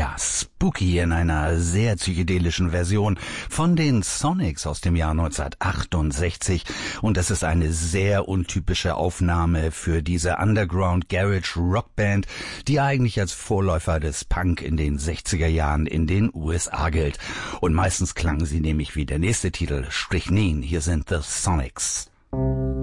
Ja, Spooky in einer sehr psychedelischen Version von den Sonics aus dem Jahr 1968. Und das ist eine sehr untypische Aufnahme für diese Underground Garage Rockband, die eigentlich als Vorläufer des Punk in den 60er Jahren in den USA gilt. Und meistens klangen sie nämlich wie der nächste Titel, Strychnine. Hier sind The Sonics.